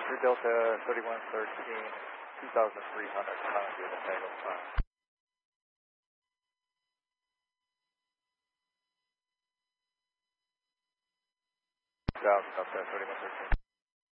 3 Delta 3113, 2,300, climbing via the Tango 5. South, Delta 3113.